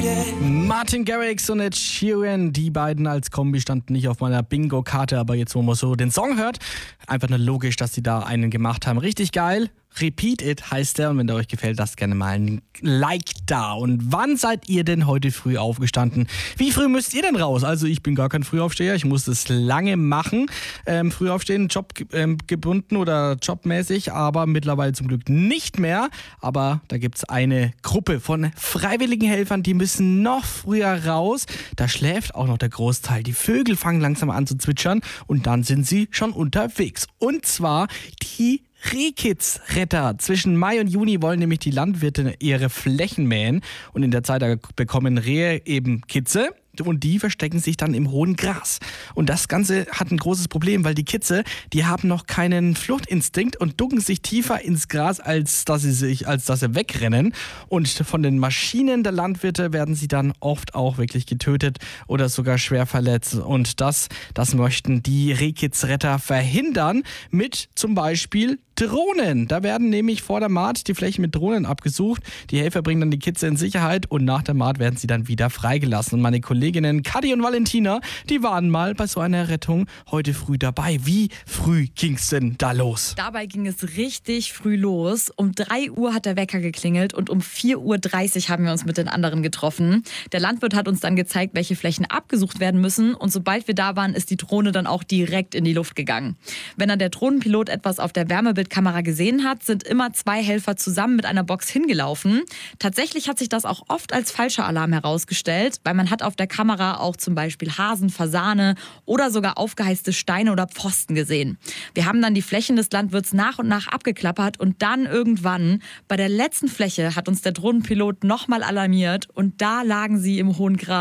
Martin Garrix und Ed Sheeran, die beiden als Kombi standen nicht auf meiner Bingo-Karte, aber jetzt, wo man so den Song hört, einfach nur logisch, dass sie da einen gemacht haben. Richtig geil. Repeat It heißt der, und wenn der euch gefällt, lasst gerne mal ein Like da. Und wann seid ihr denn heute früh aufgestanden? Wie früh müsst ihr denn raus? Also ich bin gar kein Frühaufsteher, ich muss das lange machen. Früh aufstehen, Job gebunden oder jobmäßig, aber mittlerweile zum Glück nicht mehr. Aber da gibt es eine Gruppe von freiwilligen Helfern, die müssen noch früher raus. Da schläft auch noch der Großteil. Die Vögel fangen langsam an zu zwitschern und dann sind sie schon unterwegs. Und zwar die Rehkitzretter. Zwischen Mai und Juni wollen nämlich die Landwirte ihre Flächen mähen und in der Zeit bekommen Rehe eben Kitze. Und die verstecken sich dann im hohen Gras. Und das Ganze hat ein großes Problem, weil die Kitze, die haben noch keinen Fluchtinstinkt und ducken sich tiefer ins Gras, als dass sie wegrennen. Und von den Maschinen der Landwirte werden sie dann oft auch wirklich getötet oder sogar schwer verletzt. Und das möchten die Rehkitzretter verhindern mit zum Beispiel Drohnen. Da werden nämlich vor der Mahd die Flächen mit Drohnen abgesucht. Die Helfer bringen dann die Kitze in Sicherheit und nach der Mahd werden sie dann wieder freigelassen. Und meine Kolleginnen Kathi und Valentina, die waren mal bei so einer Rettung heute früh dabei. Wie früh ging's denn da los? Dabei ging es richtig früh los. Um 3 Uhr hat der Wecker geklingelt und um 4:30 Uhr haben wir uns mit den anderen getroffen. Der Landwirt hat uns dann gezeigt, welche Flächen abgesucht werden müssen. Und sobald wir da waren, ist die Drohne dann auch direkt in die Luft gegangen. Wenn dann der Drohnenpilot etwas auf der Wärmebildkamera gesehen hat, sind immer 2 Helfer zusammen mit einer Box hingelaufen. Tatsächlich hat sich das auch oft als falscher Alarm herausgestellt, weil man hat auf der Kamera auch zum Beispiel Hasen, Fasane oder sogar aufgeheizte Steine oder Pfosten gesehen. Wir haben dann die Flächen des Landwirts nach und nach abgeklappert und dann irgendwann bei der letzten Fläche hat uns der Drohnenpilot nochmal alarmiert und da lagen sie im hohen Gras.